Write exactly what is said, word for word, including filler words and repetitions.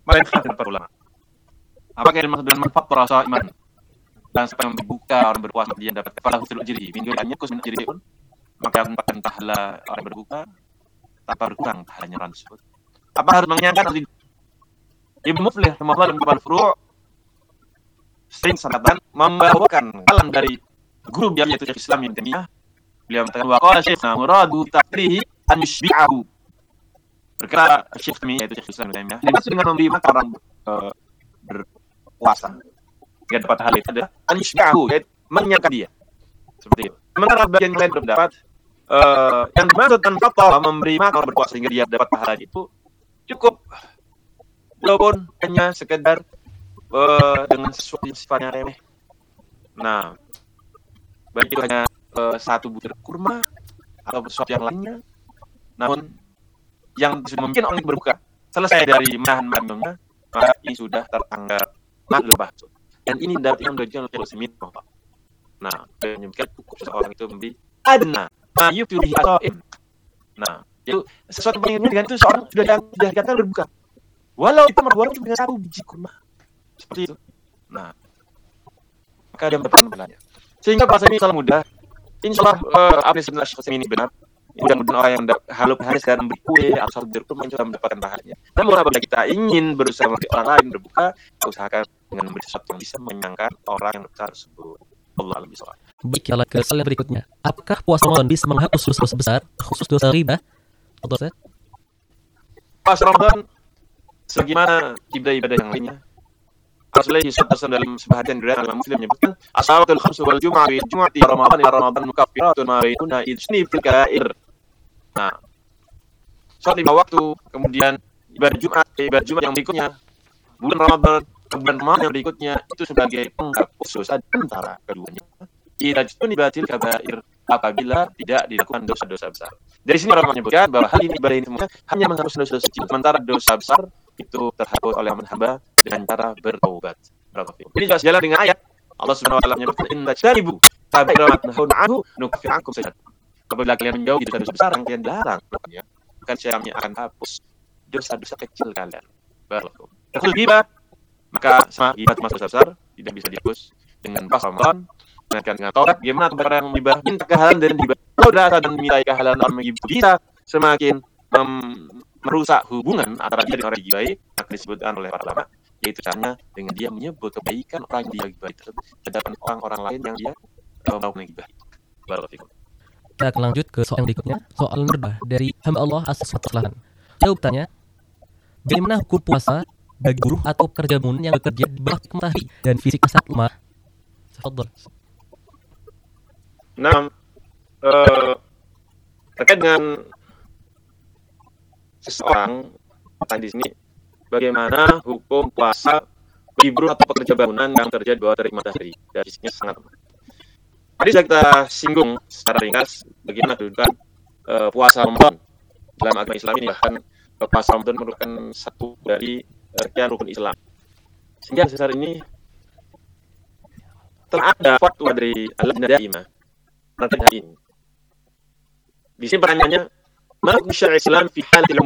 Maka itu kata para ulama. Apakah yang dimaksud dengan faktor iman? Dan siapa yang berbuka orang berpuasa dia dapat kepala husnul ujri. Minggu lainnya kus min ujri pun maka akan pahala orang berbuka tanpa berkurang pahalanya orang tersebut. Apa harus mengenyangkan? Ibnu Muflih rahimahullah dalam kitab Furu' sering sanatan membawakan kalam dari guru beliau yaitu Syekh Islam Ibnu Taimiyah. Beliau mengatakan wa qala Syekh muradu taqrihi an yushbi'ahu. Berkata Syekh Taimiyah yaitu Syekh Islam Ibnu Taimiyah, yang maksud dengan memberi makan orang uh, berpuasa dia dapat hal itu adalah an yushbi'ahu, yaitu mengenyangkan dia. Seperti itu. Sementara bagian lain berpendapat uh, yang dimaksud dengan faktor memberi makan orang berpuasa sehingga dia dapat pahala itu cukup walaupun hanya sekedar uh, dengan sesuatu yang sifatnya remeh. Nah, baik itu hanya uh, satu butir kurma atau sesuatu yang lainnya, namun yang sudah mungkin orang berbuka selesai dari menahan minumnya, maka ini sudah teranggap maklubah. Dan ini dapat yang menunjukkan oleh Semin. Nah, menyebutkan cukup seseorang itu memberi adna ma yuftihi as-shaim. Nah, itu sesuatu yang dengan itu seorang sudah sudah dikatakan berbuka. Walau itu berbuka cuma dengan satu biji kurma. Seperti itu. Nah, maka dia mendapatkan pahalanya. Sehingga bahasa ini salah mudah. Insyaallah uh, apa yang sebenarnya Syekh ini benar. Mudah-mudahan orang yang halus hanya sekedar memberi kue atau satu butir kurma insya Allah mendapatkan pahalanya. Namun apabila kita ingin berusaha memberi orang lain berbuka, kita usahakan dengan memberi sesuatu yang bisa menyenangkan orang yang berbuka tersebut. Allah alam bisawab. Baik, kita ke soal yang berikutnya. Apakah puasa Ramadan bisa menghapus dosa besar, khusus dosa riba? Betul, Ustaz? Puasa Ramadan sebagaimana ibadah-ibadah yang lainnya. Rasulullah shallallahu alaihi wasallam dalam sebuah hadis riwayat Imam Muslim menyebutkan as-salawatul khamsu wal jumu'ah wal jumu'ati Ramadan ila Ramadan mukaffiratun ma bainahunna ijtini fil kaba'ir. Nah, sholat lima waktu, kemudian ibadah Jumat, ibadah Jumat yang berikutnya, bulan Ramadan, bulan Ramadan yang berikutnya itu sebagai penghapus dosa antara keduanya. Idza jtunibatil kaba'ir, apabila tidak dilakukan dosa-dosa besar. Dari sini orang menyebutkan bahwa hal ini ibadah ini semuanya hanya menghapus dosa-dosa kecil, sementara dosa besar itu terhapus oleh hamba dengan cara bertaubat. Ini jelas jalan dengan ayat Allah Subhanahu wa taala menyebutkan inna tajtanibu kaba'ira ma tunhauna anhu nukaffir ankum sayyi'atikum. Apabila kalian menjauhi dosa-dosa besar yang kalian larang, makanya bukan saya yang akan hapus dosa-dosa kecil kalian. Barakallahu. Terus ghibah, maka sama ghibah termasuk dosa besar, tidak bisa dihapus dengan puasa Ramadan. Maka dengan taubat, bagaimana orang yang menghibah minta kehalalan dan ghibah. Kalau dirasa dan minta kehalalan orang menghibah bisa semakin mem- merusak hubungan antara dia dengan orang yang gibai, maka disebutkan oleh para ulama, yaitu caranya dengan dia menyebut kebaikan orang yang dia gibai tersebut terhadap orang-orang lain yang dia uh, mau menghibah. Barakallahu. Kita akan lanjut ke soal yang berikutnya, soal mudah dari hamba Allah asas Selatan. Jawabannya, bagaimana hukum puasa bagi buruh atau pekerja bangunan yang bekerja di bawah matahari dan fisik sangat lemah? Tafadhol. Nah, uh, terkait dengan seseorang tadi di sini, bagaimana hukum puasa bagi buruh atau pekerja bangunan yang kerja di bawah terik matahari dan fisiknya sangat lemah. Tadi sudah kita singgung secara ringkas bagaimana kedudukan uh, puasa Ramadan dalam agama Islam ini, bahkan uh, puasa Ramadan merupakan satu dari rukun rukun Islam. Sehingga saat ini telah ada fatwa dari Al-Lajnah Daimah terkait hal ini. Di sini pertanyaannya, ma hukum syar'i Islam fi hal